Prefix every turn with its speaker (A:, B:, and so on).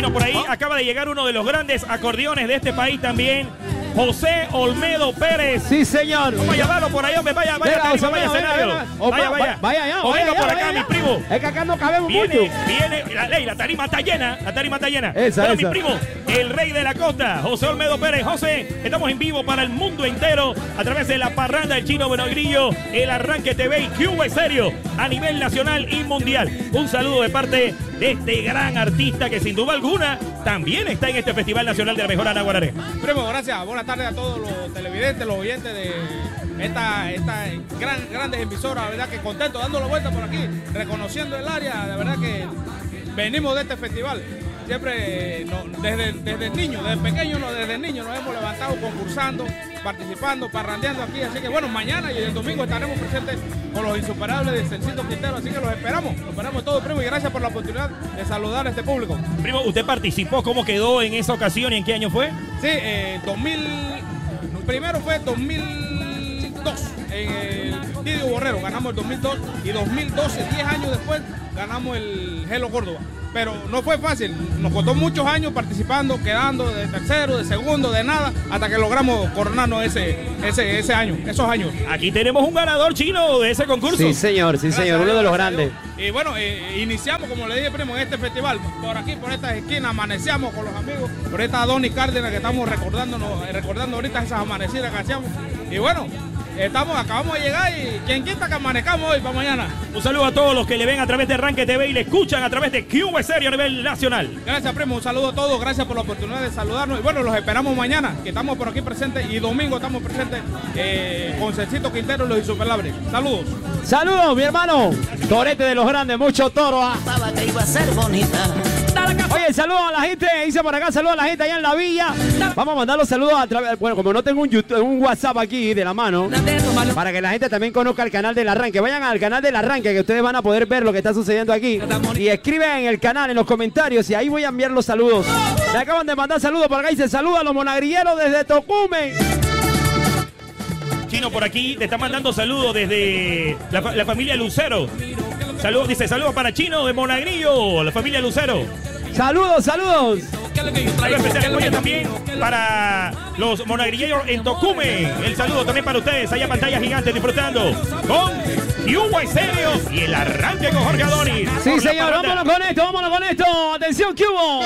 A: Chino, por ahí acaba de llegar uno de los grandes acordeones de este país también, José Olmedo Pérez.
B: Sí, señor.
A: Vamos a llamarlo por ahí, hombre. Vaya, escenario. Vaya allá. O venga por acá, mi primo.
B: Es que acá no cabemos mucho.
A: Viene, la tarima está llena.
B: Esa.
A: Mi primo, el rey de la costa, José Olmedo Pérez. José, estamos en vivo para el mundo entero a través de la parranda del Chino Monegrillo, el Arranque TV y Cuba Estéreo a nivel nacional y mundial. Un saludo de parte de este gran artista que sin duda alguna también está en este Festival Nacional de la Mejor Ana Guararé.
C: Primo, gracias. Buenas tardes a todos los televidentes, los oyentes de esta grandes emisoras, verdad que contento, dando la vuelta por aquí, reconociendo el área, de verdad que venimos de este festival. Siempre desde niño nos hemos levantado concursando, participando, parrandeando aquí, así que bueno, mañana y el domingo estaremos presentes con los insuperables de Celcito Quintero, así que los esperamos todos, primo, y gracias por la oportunidad de saludar a este público.
A: Primo, ¿usted participó? ¿Cómo quedó en esa ocasión y en qué año fue?
C: Sí, primero fue 2002, en el Didio Borrero, ganamos el 2002, y 2012, 10 años después, ganamos el Gelo Córdoba. Pero no fue fácil, nos costó muchos años participando, quedando de tercero, de segundo, de nada, hasta que logramos coronarnos esos años.
A: Aquí tenemos un ganador, Chino, de ese concurso.
B: Sí, señor, uno de los grandes.
C: Y bueno, iniciamos, como le dije, primo, en este festival, por aquí, por estas esquinas, amanecíamos con los amigos, por esta Donny Cárdenas que estamos recordando ahorita esas amanecidas que hacíamos. Y bueno, acabamos de llegar y quien quita que amanezcamos hoy para mañana.
A: Un saludo a todos los que le ven a través de Arranque TV y le escuchan a través de Cuba Estéreo a nivel nacional.
C: Gracias, primo, un saludo a todos, gracias por la oportunidad de saludarnos. Y bueno, los esperamos mañana, que estamos por aquí presentes, y domingo estamos presentes con Celcito Quintero y los Insuperables. Saludos.
B: Saludos, mi hermano. Torete de los grandes, mucho toro.
D: Que iba a ser bonita.
B: Oye, saludos a la gente, dice por acá, saludos a la gente allá en la villa. Vamos a mandar los saludos a través, bueno, como no tengo un WhatsApp aquí de la mano, para que la gente también conozca el canal del Arranque. Vayan al canal del Arranque, que ustedes van a poder ver lo que está sucediendo aquí. Y escriben en el canal, en los comentarios, y ahí voy a enviar los saludos. Me acaban de mandar saludos por acá, dice saludos a los monagrilleros desde Tocumen.
A: Chino, por aquí te está mandando saludos desde la familia Lucero. Saludos, dice saludos para Chino de Monagrillo, la familia Lucero.
B: Saludos.
A: Saludos especiales también para los monagrilleros en Tocumen. El saludo también para ustedes, allá pantalla gigante disfrutando con Cuba Estéreo y el Arranque con Jorge Adonis.
B: Sí, señor, vámonos con esto. Atención, Cuba.